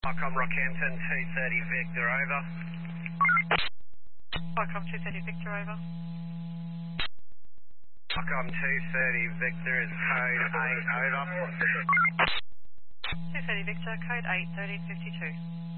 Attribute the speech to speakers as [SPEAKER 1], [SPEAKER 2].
[SPEAKER 1] Qualcomm Rockhampton 230 Victor over.
[SPEAKER 2] Qualcomm 230 Victor over.
[SPEAKER 1] Qualcomm 230 Victor is code 8 over.
[SPEAKER 2] 230 Victor, code 83052.